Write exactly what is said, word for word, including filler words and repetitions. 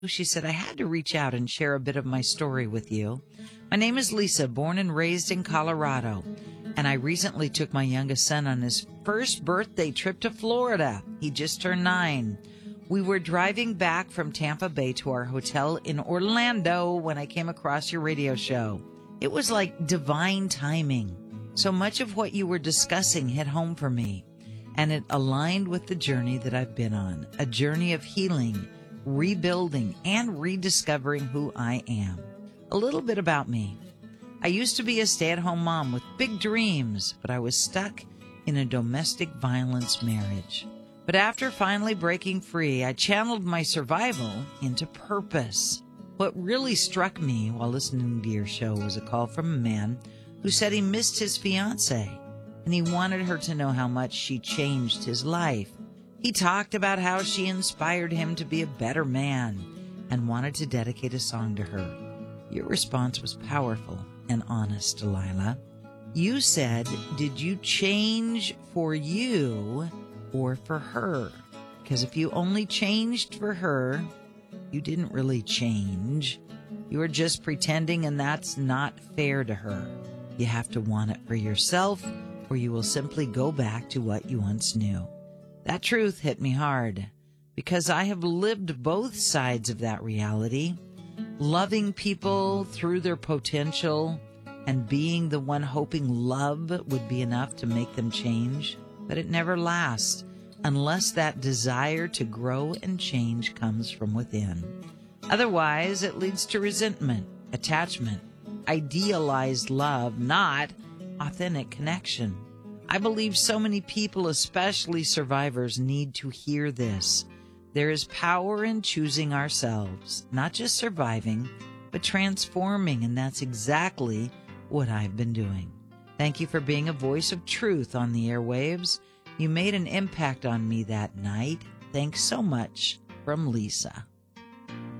She said, I had to reach out and share a bit of my story with you. My name is Lisa, born and raised in Colorado, and I recently took my youngest son on his first birthday trip to Florida. He just turned nine. We were driving back from Tampa Bay to our hotel in Orlando when I came across your radio show. It was like divine timing. So much of what you were discussing hit home for me, and it aligned with the journey that I've been on, a journey of healing, rebuilding, and rediscovering who I am. A little bit about me. I used to be a stay-at-home mom with big dreams, but I was stuck in a domestic violence marriage. But after finally breaking free, I channeled my survival into purpose. What really struck me while listening to your show was a call from a man who said he missed his fiancée, and he wanted her to know how much she changed his life. He talked about how she inspired him to be a better man and wanted to dedicate a song to her. Your response was powerful and honest, Delilah. You said, did you change for you or for her? Because if you only changed for her, you didn't really change. You were just pretending, and that's not fair to her. You have to want it for yourself, or you will simply go back to what you once knew. That truth hit me hard, because I have lived both sides of that reality, loving people through their potential and being the one hoping love would be enough to make them change. But it never lasts unless that desire to grow and change comes from within. Otherwise, it leads to resentment, attachment, idealized love, not authentic connection. I believe so many people, especially survivors, need to hear this. There is power in choosing ourselves, not just surviving, but transforming, and that's exactly what I've been doing. Thank you for being a voice of truth on the airwaves. You made an impact on me that night. Thanks so much. From Lisa.